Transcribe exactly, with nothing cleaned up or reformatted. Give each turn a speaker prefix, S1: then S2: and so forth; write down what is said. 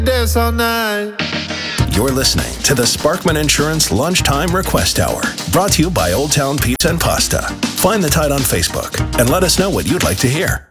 S1: Dance all night.
S2: You're listening to the Sparkman Insurance Lunchtime Request Hour, brought to you by Old Town Pizza and Pasta. Find the Tide on Facebook and let us know what you'd like to hear.